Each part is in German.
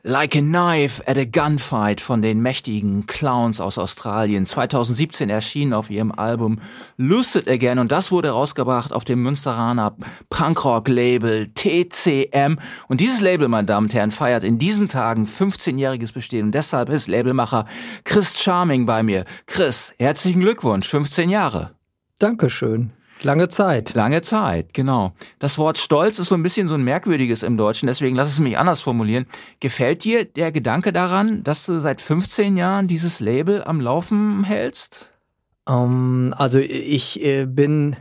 Like a Knife at a Gunfight von den mächtigen Clowns aus Australien. 2017 erschienen auf ihrem Album Lucid Again und das wurde rausgebracht auf dem Münsteraner Punkrock-Label TCM. Und dieses Label, meine Damen und Herren, feiert in diesen Tagen 15-jähriges Bestehen und deshalb ist Labelmacher Chris Charming bei mir. Chris, herzlichen Glückwunsch, 15 Jahre. Dankeschön. Lange Zeit. Lange Zeit, genau. Das Wort Stolz ist so ein bisschen so ein merkwürdiges im Deutschen, deswegen lass es mich anders formulieren. Gefällt dir der Gedanke daran, dass du seit 15 Jahren dieses Label am Laufen hältst? Also ich bin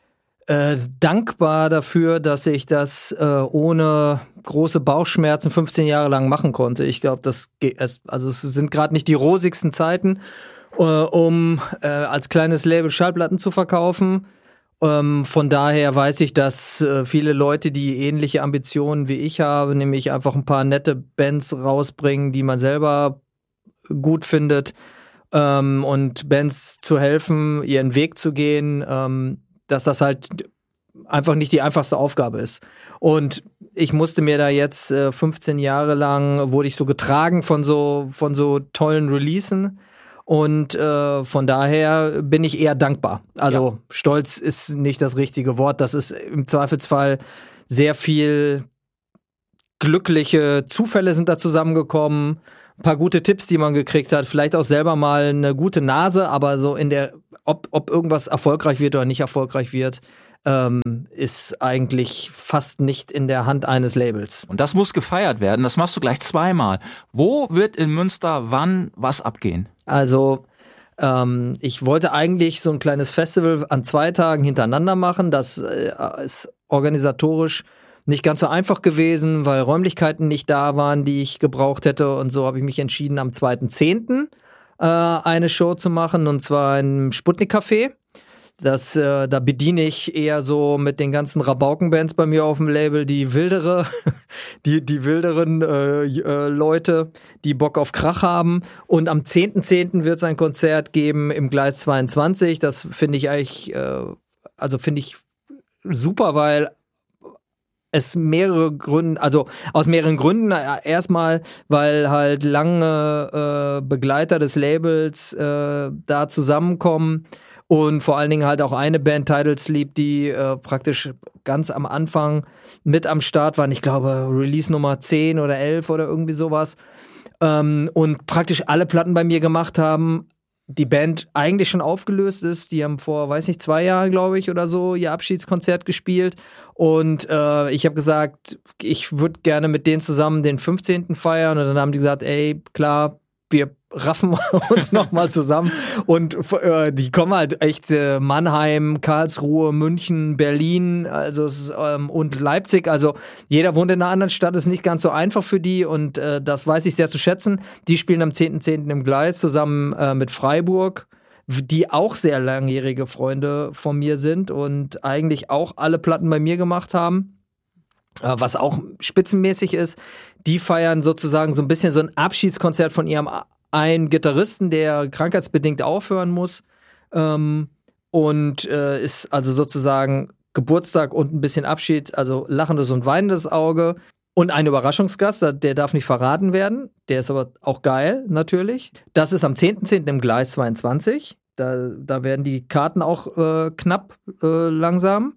dankbar dafür, dass ich das ohne große Bauchschmerzen 15 Jahre lang machen konnte. Ich glaube, es sind gerade nicht die rosigsten Zeiten, um als kleines Label Schallplatten zu verkaufen. Von daher weiß ich, dass viele Leute, die ähnliche Ambitionen wie ich habe, nämlich einfach ein paar nette Bands rausbringen, die man selber gut findet, und Bands zu helfen, ihren Weg zu gehen, dass das halt einfach nicht die einfachste Aufgabe ist. Und ich musste mir da jetzt 15 Jahre lang, wurde ich so getragen von so tollen Releasen. Und von daher bin ich eher dankbar. Also ja. Stolz ist nicht das richtige Wort. Das ist im Zweifelsfall sehr viel glückliche Zufälle sind da zusammengekommen. Ein paar gute Tipps, die man gekriegt hat. Vielleicht auch selber mal eine gute Nase. Aber so ob irgendwas erfolgreich wird oder nicht erfolgreich wird, ist eigentlich fast nicht in der Hand eines Labels. Und das muss gefeiert werden. Das machst du gleich zweimal. Wo wird in Münster wann was abgehen? Also ich wollte eigentlich so ein kleines Festival an 2 Tagen hintereinander machen. Das ist organisatorisch nicht ganz so einfach gewesen, weil Räumlichkeiten nicht da waren, die ich gebraucht hätte. Und so habe ich mich entschieden, am 2.10. Eine Show zu machen, und zwar im Sputnik-Café. Da bediene ich eher so mit den ganzen Rabaukenbands bei mir auf dem Label die wilderen Leute, die Bock auf Krach haben. Und am 10.10. wird es ein Konzert geben im Gleis 22. Das finde ich eigentlich, finde ich super, weil es aus mehreren Gründen. Erstmal, weil halt lange Begleiter des Labels da zusammenkommen. Und vor allen Dingen halt auch eine Band, Tidal Sleep, die praktisch ganz am Anfang mit am Start waren. Ich glaube, Release Nummer 10 oder 11 oder irgendwie sowas. Und praktisch alle Platten bei mir gemacht haben. Die Band eigentlich schon aufgelöst ist. Die haben vor, 2 Jahren, glaube ich, oder so, ihr Abschiedskonzert gespielt. Und ich habe gesagt, ich würde gerne mit denen zusammen den 15. feiern. Und dann haben die gesagt, ey, klar, wir raffen uns nochmal zusammen. Und die kommen halt echt Mannheim, Karlsruhe, München, Berlin, und Leipzig. Also jeder wohnt in einer anderen Stadt, ist nicht ganz so einfach für die. Und das weiß ich sehr zu schätzen. Die spielen am 10.10. im Gleis zusammen mit Freiburg, die auch sehr langjährige Freunde von mir sind und eigentlich auch alle Platten bei mir gemacht haben. Was auch spitzenmäßig ist, die feiern sozusagen so ein bisschen so ein Abschiedskonzert von ihrem einen Gitarristen, der krankheitsbedingt aufhören muss, und ist also sozusagen Geburtstag und ein bisschen Abschied, also lachendes und weinendes Auge. Und ein Überraschungsgast, der darf nicht verraten werden, der ist aber auch geil, natürlich. Das ist am 10.10. im Gleis 22, da werden die Karten auch knapp langsam.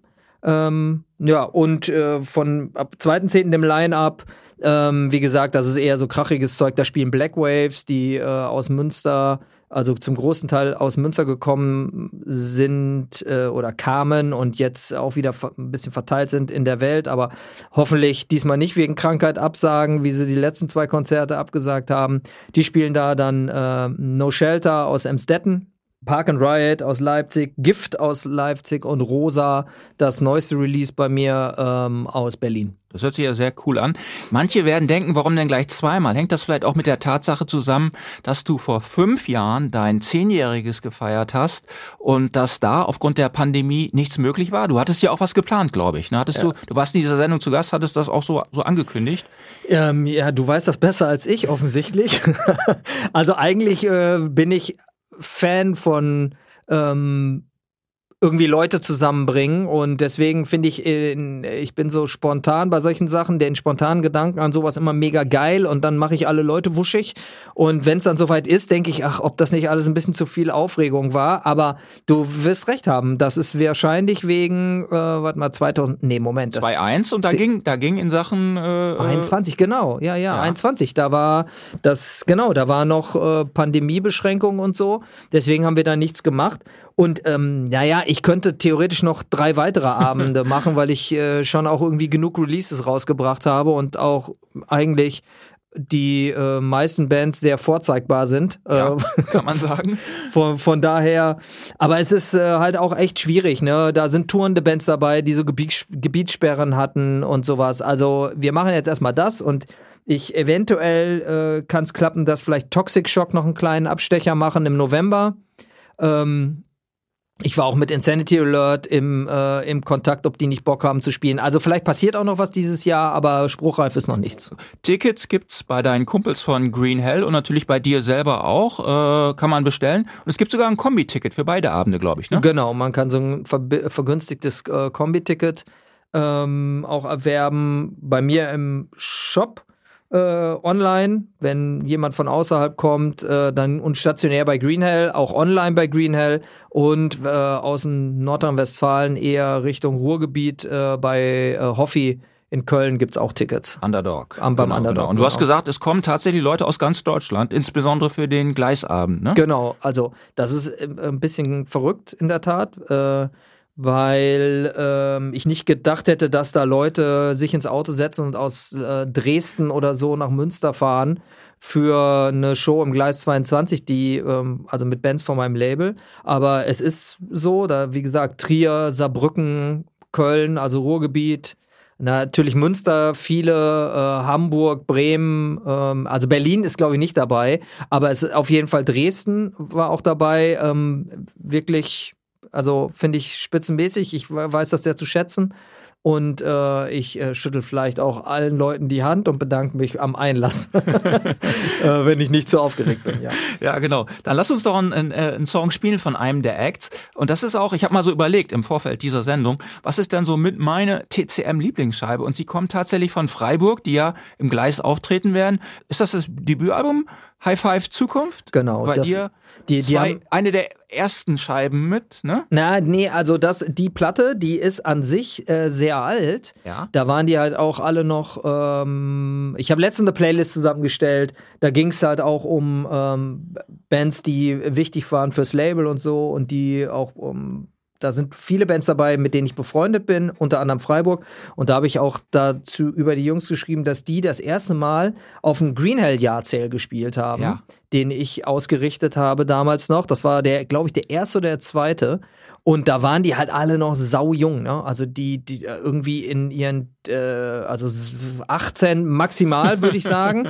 Und von ab 2.10. im Line-Up, wie gesagt, das ist eher so krachiges Zeug, da spielen Black Waves, die aus Münster, also zum großen Teil aus Münster gekommen sind oder kamen und jetzt auch wieder ein bisschen verteilt sind in der Welt, aber hoffentlich diesmal nicht wegen Krankheit absagen, wie sie die letzten 2 Konzerte abgesagt haben. Die spielen da dann No Shelter aus Emstetten, Park and Riot aus Leipzig, Gift aus Leipzig und Rosa, das neueste Release bei mir aus Berlin. Das hört sich ja sehr cool an. Manche werden denken, warum denn gleich zweimal? Hängt das vielleicht auch mit der Tatsache zusammen, dass du vor 5 Jahren dein 10-jähriges gefeiert hast und dass da aufgrund der Pandemie nichts möglich war? Du hattest ja auch was geplant, glaube ich. Ne? Du warst in dieser Sendung zu Gast, hattest das auch so angekündigt? Ja, du weißt das besser als ich, offensichtlich. Also eigentlich bin ich Fan von irgendwie Leute zusammenbringen und deswegen finde ich bin so spontan bei solchen Sachen, den spontanen Gedanken an sowas immer mega geil und dann mache ich alle Leute wuschig und wenn es dann soweit ist, denke ich, ach, ob das nicht alles ein bisschen zu viel Aufregung war, aber du wirst recht haben, das ist wahrscheinlich wegen, 2-1 und da ging in Sachen 21, genau, ja, 21, da war noch Pandemiebeschränkungen und so, deswegen haben wir da nichts gemacht. Und ich könnte theoretisch noch 3 weitere Abende machen, weil ich schon auch irgendwie genug Releases rausgebracht habe und auch eigentlich die meisten Bands sehr vorzeigbar sind. Ja, kann man sagen. Von daher, aber es ist halt auch echt schwierig, ne? Da sind tourende Bands dabei, die so Gebietssperren hatten und sowas. Also wir machen jetzt erstmal das und eventuell kann es klappen, dass vielleicht Toxic Shock noch einen kleinen Abstecher machen im November. Ich war auch mit Insanity Alert im Kontakt, ob die nicht Bock haben zu spielen. Also vielleicht passiert auch noch was dieses Jahr, aber spruchreif ist noch nichts. Tickets gibt's bei deinen Kumpels von Green Hell und natürlich bei dir selber auch. Kann man bestellen. Und es gibt sogar ein Kombi-Ticket für beide Abende, glaube ich, ne? Genau, man kann so ein vergünstigtes Kombi-Ticket auch erwerben. Bei mir im Shop. Online, wenn jemand von außerhalb kommt, dann und stationär bei Green Hell, auch online bei Green Hell und aus dem Nordrhein-Westfalen eher Richtung Ruhrgebiet bei Hoffi in Köln gibt's auch Tickets. Underdog. Beim Underdog. Genau. Und du hast gesagt, es kommen tatsächlich Leute aus ganz Deutschland, insbesondere für den Gleisabend, ne? Genau, also das ist ein bisschen verrückt in der Tat, weil ich nicht gedacht hätte, dass da Leute sich ins Auto setzen und aus Dresden oder so nach Münster fahren für eine Show im Gleis 22, die also mit Bands von meinem Label. Aber es ist so, da wie gesagt Trier, Saarbrücken, Köln, also Ruhrgebiet, natürlich Münster, viele, Hamburg, Bremen, also Berlin ist glaube ich nicht dabei, aber es ist auf jeden Fall Dresden war auch dabei, wirklich. Also finde ich spitzenmäßig, ich weiß das sehr zu schätzen und ich schüttel vielleicht auch allen Leuten die Hand und bedanke mich am Einlass, wenn ich nicht zu aufgeregt bin. Ja. Ja, genau. Dann lass uns doch einen Song spielen von einem der Acts und das ist auch, ich habe mal so überlegt im Vorfeld dieser Sendung, was ist denn so mit meine TCM-Lieblingsscheibe und sie kommt tatsächlich von Freiburg, die ja im Gleis auftreten werden. Ist das Debütalbum? High Five Zukunft? Genau. Bei dir die haben eine der ersten Scheiben mit, ne? Also die Platte, die ist an sich sehr alt. Ja. Da waren die halt auch alle noch, ich habe letztens eine Playlist zusammengestellt, da ging es halt auch um Bands, die wichtig waren fürs Label und so und die auch da sind viele Bands dabei, mit denen ich befreundet bin, unter anderem Freiburg. Und da habe ich auch dazu über die Jungs geschrieben, dass die das erste Mal auf dem Green Hell Jahrzähl gespielt haben, den ich ausgerichtet habe damals noch. Das war glaube ich, der erste oder der zweite. Und da waren die halt alle noch saujung, ne? Also die irgendwie in ihren, also 18 maximal, würde ich sagen.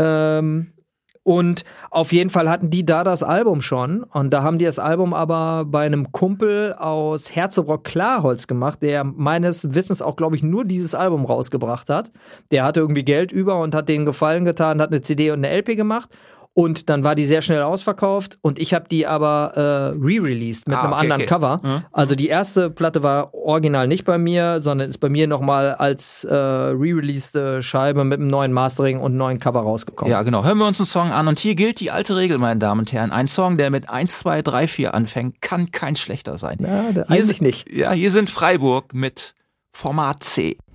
Und auf jeden Fall hatten die da das Album schon und da haben die das Album aber bei einem Kumpel aus Herzebrock-Klarholz gemacht, der meines Wissens auch, glaube ich, nur dieses Album rausgebracht hat. Der hatte irgendwie Geld über und hat denen Gefallen getan, hat eine CD und eine LP gemacht. Und dann war die sehr schnell ausverkauft und ich habe die aber re-released mit einem anderen Cover. Mhm. Also die erste Platte war original nicht bei mir, sondern ist bei mir nochmal als re-released Scheibe mit einem neuen Mastering und einem neuen Cover rausgekommen. Ja, genau. Hören wir uns einen Song an und hier gilt die alte Regel, meine Damen und Herren. Ein Song, der mit 1, 2, 3, 4 anfängt, kann kein schlechter sein. Ja, eigentlich nicht. Ja, hier sind Freiburg mit Format C.